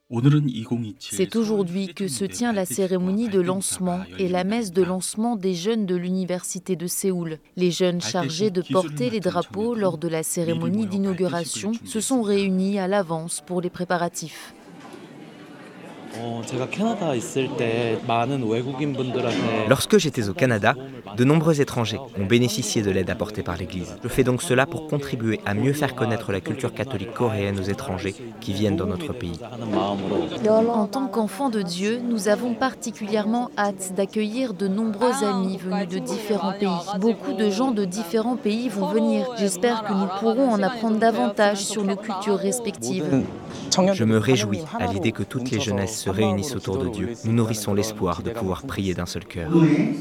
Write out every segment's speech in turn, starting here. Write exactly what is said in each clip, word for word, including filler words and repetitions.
C'est aujourd'hui que se tient la cérémonie de lancement et la messe de lancement des jeunes de l'université de Séoul. Les jeunes chargés de porter les drapeaux lors de la cérémonie d'inauguration se sont réunis à l'avance pour les préparatifs. Lorsque j'étais au Canada, de nombreux étrangers ont bénéficié de l'aide apportée par l'Église. Je fais donc cela pour contribuer à mieux faire connaître la culture catholique coréenne aux étrangers qui viennent dans notre pays. En tant qu'enfants de Dieu, nous avons particulièrement hâte d'accueillir de nombreux amis venus de différents pays. Beaucoup de gens de différents pays vont venir. J'espère que nous pourrons en apprendre davantage sur nos cultures respectives. Je me réjouis à l'idée que toutes les jeunesses se réunissent autour de Dieu. Nous nourrissons l'espoir de pouvoir prier d'un seul cœur.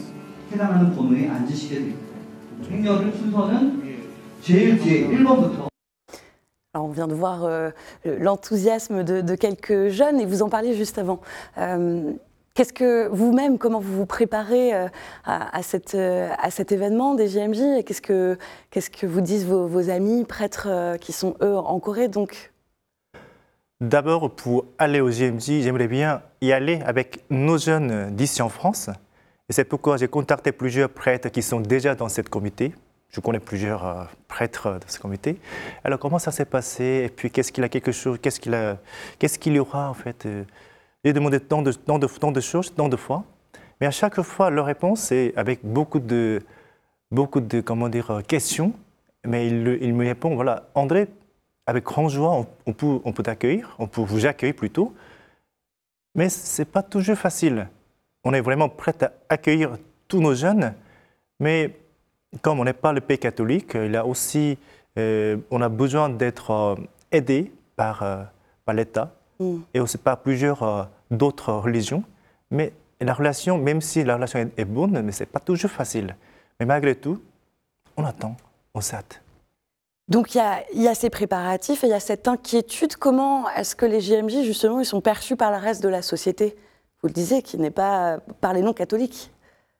Alors on vient de voir euh, l'enthousiasme de, de quelques jeunes et vous en parliez juste avant. Euh, Qu'est-ce que vous-même, comment vous vous préparez euh, à, à, cette, euh, à cet événement des J M J et qu'est-ce que, qu'est-ce que vous disent vos, vos amis prêtres euh, qui sont eux en Corée donc? D'abord, pour aller au J M J, j'aimerais bien y aller avec nos jeunes d'ici en France. Et c'est pourquoi j'ai contacté plusieurs prêtres qui sont déjà dans ce comité. Je connais plusieurs euh, prêtres de ce comité. Alors, comment ça s'est passé? Et puis, qu'est-ce qu'il a quelque chose? Qu'est-ce qu'il a, qu'est-ce qu'il y aura, en fait? J'ai demandé tant de, tant, de, tant de choses, tant de fois. Mais à chaque fois, leur réponse est avec beaucoup de, beaucoup de comment dire, questions. Mais il, il me répond, voilà, André, avec grande joie, on, on peut, on peut t'accueillir, on peut vous accueillir plutôt. Mais ce n'est pas toujours facile. On est vraiment prêt à accueillir tous nos jeunes, mais comme on n'est pas le pays catholique, il a aussi, euh, on a besoin d'être euh, aidé par, euh, par l'État mm. et aussi par plusieurs euh, d'autres religions. Mais la relation, même si la relation est, est bonne, mais ce n'est pas toujours facile. Mais malgré tout, on attend, on s'attend. Donc il y, y a ces préparatifs et il y a cette inquiétude. Comment est-ce que les J M J, justement, ils sont perçus par le reste de la société? Vous le disiez, qui n'est pas par les non-catholiques.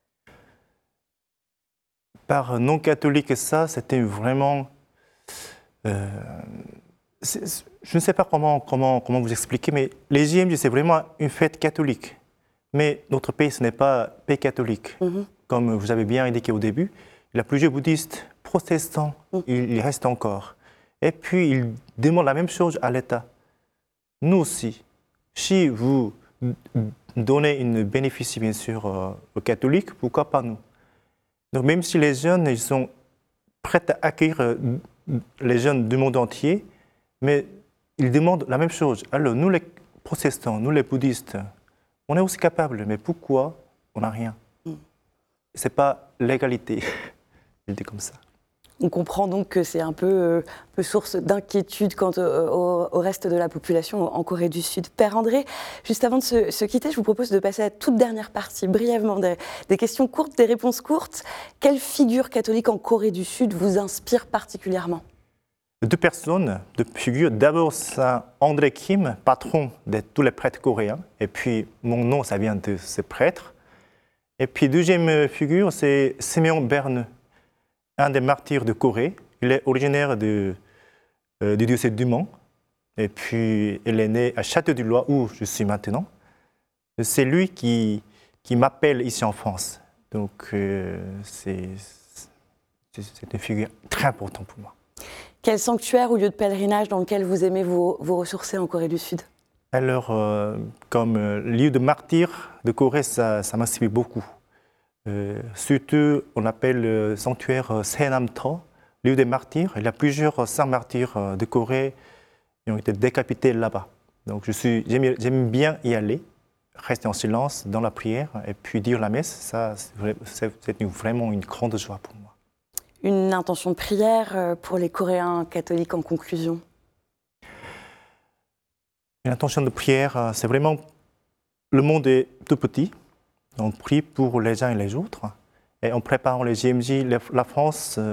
Par non-catholiques, ça, c'était vraiment... Euh, je ne sais pas comment, comment, comment vous expliquer, mais les J M J, c'est vraiment une fête catholique. Mais notre pays, ce n'est pas un pays catholique. Mm-hmm. Comme vous avez bien indiqué au début, il y a plusieurs bouddhistes, protestants, mm. il, il reste encore. Et puis, ils demandent la même chose à l'État. Nous aussi, si vous donnez une bénéfice, bien sûr, euh, aux catholiques, pourquoi pas nous? Donc, même si les jeunes, ils sont prêts à accueillir euh, les jeunes du monde entier, mais ils demandent la même chose. Alors, nous, les protestants, nous, les bouddhistes, on est aussi capables, mais pourquoi on n'a rien? Mm. Ce n'est pas l'égalité. Il dit comme ça. On comprend donc que c'est un peu, euh, un peu source d'inquiétude quant au, au, au reste de la population en Corée du Sud. Père André, juste avant de se, se quitter, je vous propose de passer à la toute dernière partie, brièvement, des, des questions courtes, des réponses courtes. Quelle figure catholique en Corée du Sud vous inspire particulièrement? Deux personnes, deux figures. D'abord, c'est André Kim, patron de tous les prêtres coréens. Et puis, mon nom, ça vient de ce prêtre. Et puis, deuxième figure, c'est Siméon Berneux, un des martyrs de Corée. Il est originaire de, euh, du diocèse du Mans. Et puis, il est né à Château-du-Loir, où je suis maintenant. C'est lui qui, qui m'appelle ici en France. Donc, euh, c'est une figure très importante pour moi. Quel sanctuaire ou lieu de pèlerinage dans lequel vous aimez vous, vous ressourcer en Corée du Sud? Alors, euh, comme euh, lieu de martyr de Corée, ça, ça m'inspire beaucoup. Euh, surtout, on appelle le sanctuaire euh, Saenam-to, lieu des martyrs. Il y a plusieurs saints martyrs euh, de Corée qui ont été décapités là-bas. Donc, j'aime bien y aller, rester en silence dans la prière et puis dire la messe. Ça, c'est vraiment une grande joie pour moi. Une intention de prière pour les Coréens catholiques en conclusion? Une intention de prière, c'est vraiment... Le monde est tout petit. On prie pour les uns et les autres. Et en préparant les J M J, la France